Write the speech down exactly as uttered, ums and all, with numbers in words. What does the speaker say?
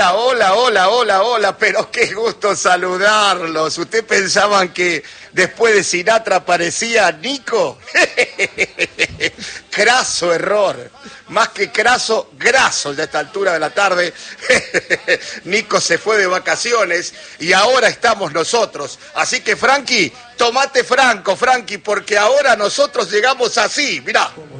Hola, hola, hola, hola, hola, pero qué gusto saludarlos. ¿Ustedes pensaban que después de Sinatra aparecía Nico? Craso error. Más que craso, graso de esta altura de la tarde. Nico se fue de vacaciones y ahora estamos nosotros. Así que, Frankie, tomate franco, Frankie, porque ahora nosotros llegamos así, mirá.